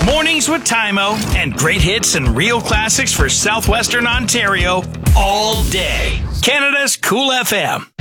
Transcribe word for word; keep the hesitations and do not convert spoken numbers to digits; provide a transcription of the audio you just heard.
Mornings with Tymo and great hits and real classics for Southwestern Ontario all day. Canada's Cool F M.